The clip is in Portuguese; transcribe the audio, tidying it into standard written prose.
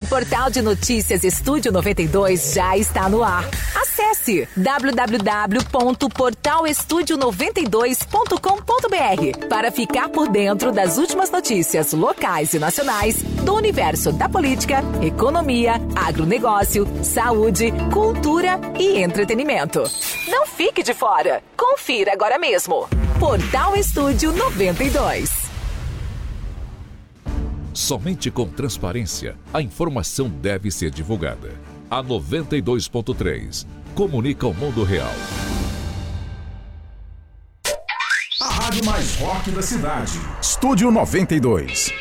portal de notícias Estúdio 92 já está no ar. Acesse www.portalestudio92.com.br para ficar por dentro das últimas notícias locais e nacionais do universo da política, economia, agronegócio, saúde, cultura e entretenimento. Não fique de fora. Confira agora mesmo. Portal Estúdio 92. Somente com transparência, a informação deve ser divulgada. A 92.3 comunica o mundo real. A rádio mais rock da cidade. Estúdio 92.